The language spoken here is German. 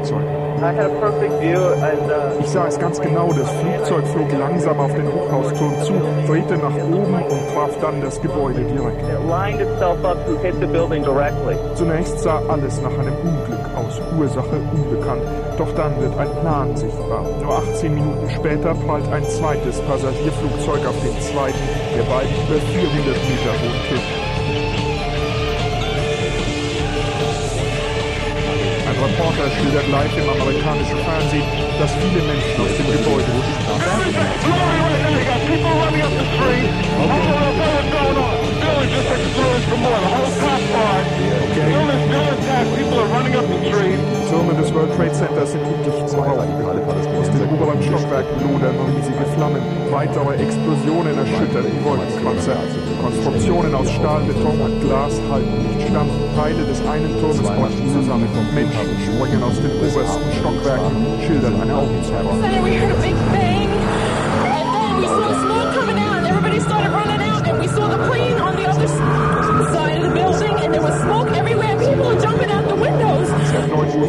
Flugzeug. Ich sah es ganz genau, das Flugzeug flog langsam auf den Hochhausturm zu, drehte nach oben und traf dann das Gebäude direkt. Zunächst sah alles nach einem Unglück aus, Ursache unbekannt, doch dann wird ein Plan sichtbar. Nur 18 Minuten später prallt ein zweites Passagierflugzeug auf den zweiten, der beiden über 400 Meter hohen Turm. Ein Reporter schildert live im amerikanischen Fernsehen, dass viele Menschen aus dem Gebäude Türme des World Trade Centers sind in dichten Rauch gehüllt. Aus den oberen Stockwerken lodern riesige Flammen. Weitere Explosionen erschüttern die Wolkenkratzer. Konstruktionen aus Stahl, Beton und Glas halten nicht stand. Teile des einen Turmes brechen zusammen. Menschen springen aus den obersten Stockwerken, schildern eine Augenzeuge.